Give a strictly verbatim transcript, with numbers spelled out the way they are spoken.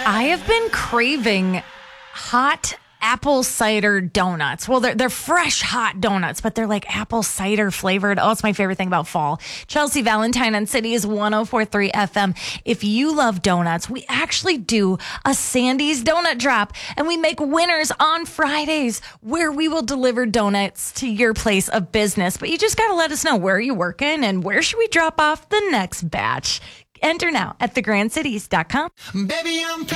I have been craving hot apple cider donuts. Well, they're they're fresh, hot donuts, but they're like apple cider flavored. Oh, it's my favorite thing about fall. Chelsea Valentine on City's one oh four point three F M. If you love donuts, we actually do a Sandy's donut drop, and we make winners on Fridays where we will deliver donuts to your place of business. But you just got to let us know, where are you working and where should we drop off the next batch? Enter now at the grand cities dot com. Baby, I'm